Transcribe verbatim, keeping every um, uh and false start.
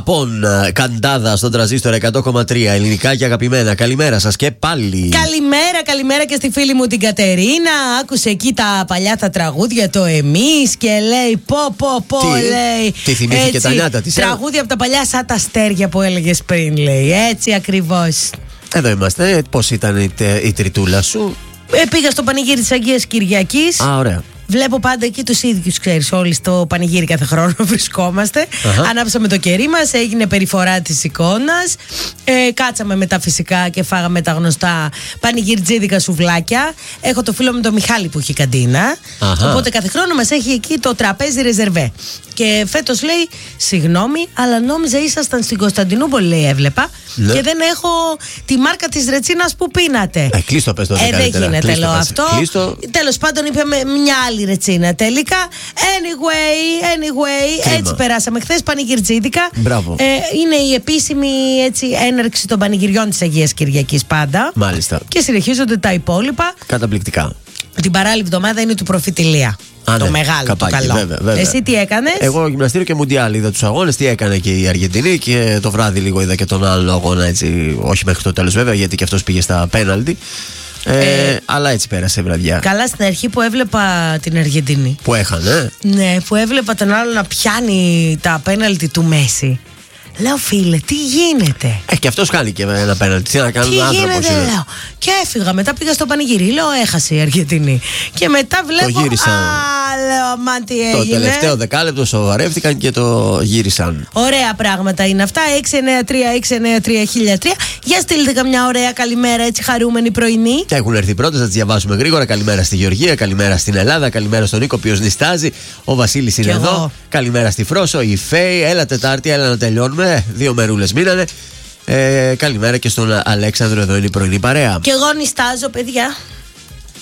Αγαπών, Καντάδα στον τραζίστορ εκατό κόμμα τρία. Ελληνικά και αγαπημένα. Καλημέρα σας και πάλι. Καλημέρα, καλημέρα και στη φίλη μου την Κατερίνα. Άκουσε εκεί τα παλιά τα τραγούδια, το εμείς και λέει πω πω πω. Τι, λέει. Τι θυμήθηκε έτσι, τα νιάτα της. Τραγούδια από τα παλιά σαν τα αστέρια που έλεγες πριν, λέει. Έτσι ακριβώς. Εδώ είμαστε. Πώς ήταν η, η τριτούλα σου? Ε, πήγα στο πανηγύρι της Αγίας Κυριακής. Α, ωραία. Βλέπω πάντα εκεί τους ίδιους, ξέρεις, όλοι στο πανηγύρι κάθε χρόνο βρισκόμαστε. Uh-huh. Ανάψαμε το κερί μας, έγινε περιφορά της εικόνας. Ε, κάτσαμε μετά φυσικά και φάγαμε τα γνωστά πανηγυριτζίδικα σουβλάκια. Έχω το φίλο μου τον Μιχάλη που έχει καντίνα. Uh-huh. Οπότε κάθε χρόνο μας έχει εκεί το τραπέζι ρεζερβέ. Και φέτος λέει, συγγνώμη, αλλά νόμιζα ήσασταν στην Κωνσταντινούπολη, λέει, έβλεπα. Ναι. Και δεν έχω τη μάρκα της ρετσίνας που πίνατε. Ε, κλείστο πες το ε, δεν γίνεται, λέω αυτό. Κλείστο. Τέλος πάντων, είπε με μια άλλη ρετσίνα τελικά. Anyway, anyway, Κρίμα. Έτσι περάσαμε χθες πανηγυρτζίδικα. Μπράβο. Ε, είναι η επίσημη έτσι, έναρξη των πανηγυριών της Αγίας Κυριακής πάντα. Μάλιστα. Και συνεχίζονται τα υπόλοιπα. Καταπληκτικά. Την παράλληλη εβδομάδα είναι του Προφητηλία. Α, το ναι, μεγάλο, καπάκι, το καλό. Βέβαια, βέβαια. Εσύ τι έκανες? Εγώ γυμναστήριο και μουντιάλ είδα τους αγώνες. Τι έκανε και η Αργεντινή. Και το βράδυ λίγο είδα και τον άλλο αγώνα. Έτσι, όχι μέχρι το τέλος βέβαια, γιατί και αυτός πήγε στα πέναλτι. Ε, ε, αλλά έτσι πέρασε η βραδιά. Καλά, στην αρχή που έβλεπα την Αργεντινή. Που έχανε. Ναι, που έβλεπα τον άλλο να πιάνει τα πέναλτι του Μέση. Λέω, φίλε, τι γίνεται? Ε, και αυτός κάνει και ένα πέναλτι. Τι να κάνουν άνθρωπος. Τι γίνεται, λέω. Και έφυγα. Μετά πήγα στο πανηγύρι. Λέω, έχασε η Αργεντινή. Και μετά βλέπω. Το γύρισαν. Α, λέω, μα τι έγινε. Το τελευταίο δεκάλεπτο σοβαρεύτηκαν και το γύρισαν. Ωραία πράγματα είναι αυτά. έξι εννιά τρία έξι εννιά τρία χίλια τρία. Για στείλτε καμιά ωραία καλημέρα, έτσι χαρούμενη πρωινή. Και έχουν έρθει πρώτες, θα τις διαβάσουμε γρήγορα. Καλημέρα στη Γεωργία, καλημέρα στην Ελλάδα, καλημέρα στον Νίκο, ο οποίος νιστάζει. Ο Βασίλης είναι εδώ. Εγώ. Καλημέρα στη Φρόσο, η Φέη. Έλα Τετάρτη, έλα να τελειώνουμε. Δύο μερούλες μείνανε. Ε, καλημέρα και στον Αλέξανδρο, εδώ είναι η πρωινή παρέα. Και εγώ νιστάζω, παιδιά.